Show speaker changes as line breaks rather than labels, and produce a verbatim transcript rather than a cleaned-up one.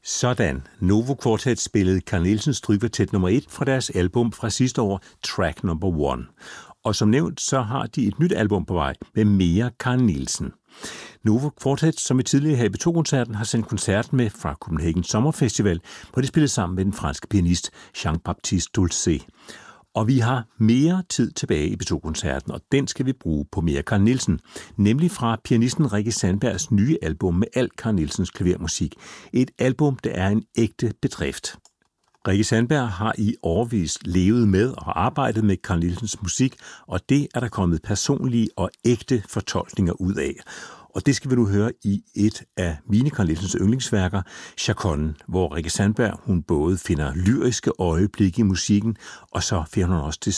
Sådan. Novo Quartet spillede Carl Nielsens Strygkvartet nummer et fra deres album fra sidste år, Track number one. Og som nævnt, så har de et nyt album på vej med mere Carl Nielsen. Novo Quartet, som i tidligere her i B to-koncerten, har sendt koncert med fra Copenhagen Sommerfestival, hvor de spillede sammen med den franske pianist Jean-Baptiste Dulcé. Og vi har mere tid tilbage i B to-koncerten, og den skal vi bruge på mere Carl Nielsen, nemlig fra pianisten Rikke Sandbergs nye album med al Carl Nielsens klavermusik. Et album, der er en ægte bedrift. Rikke Sandberg har i årevis levet med og arbejdet med Carl Nielsens musik, og det er der kommet personlige og ægte fortolkninger ud af. Og det skal vi nu høre i et af mine Carl Nielsens yndlingsværker, Chaconne, hvor Rikke Sandberg hun både finder lyriske øjeblikke i musikken, og så finder hun også til